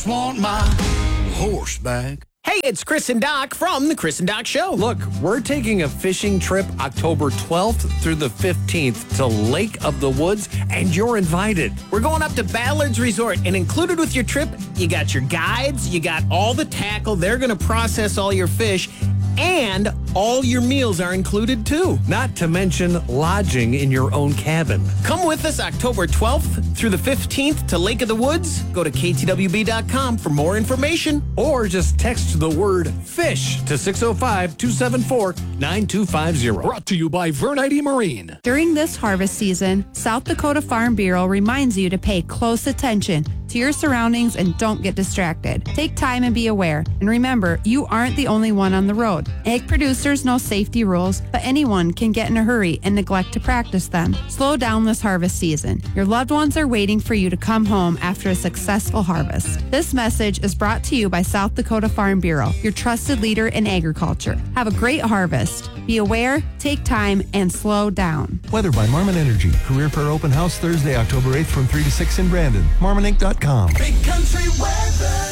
just want my horse back. Hey, it's Chris and Doc from The Chris and Doc Show. Look, we're taking a fishing trip October 12th through the 15th to Lake of the Woods, and you're invited. We're going up to Ballard's Resort, and included with your trip, you got your guides, you got all the tackle, they're going to process all your fish, and all your meals are included too. Not to mention lodging in your own cabin. Come with us October 12th through the 15th to Lake of the Woods. Go to ktwb.com for more information. Or just text the word FISH to 605-274-9250. Brought to you by Vernite Marine. During this harvest season, South Dakota Farm Bureau reminds you to pay close attention to your surroundings and don't get distracted. Take time and be aware. And remember, you aren't the only one on the road. Egg producers know safety rules, but anyone can get in a hurry and neglect to practice them. Slow down this harvest season. Your loved ones are waiting for you to come home after a successful harvest. This message is brought to you by South Dakota Farm Bureau, your trusted leader in agriculture. Have a great harvest. Be aware, take time, and slow down. Weather by Marmon Energy. Career Fair Open House Thursday, October 8th from 3 to 6 in Brandon. MarmonInc.com. Big country weather.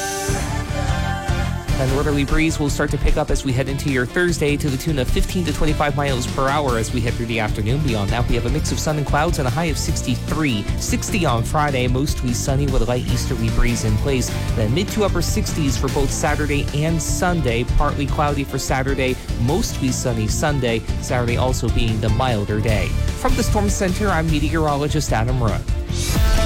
A northerly breeze will start to pick up as we head into your Thursday to the tune of 15 to 25 miles per hour as we head through the afternoon. Beyond that, we have a mix of sun and clouds and a high of 63. 60 on Friday, mostly sunny with a light easterly breeze in place. Then mid to upper 60s for both Saturday and Sunday. Partly cloudy for Saturday, mostly sunny Sunday. Saturday also being the milder day. From the Storm Center, I'm meteorologist Adam Rudd.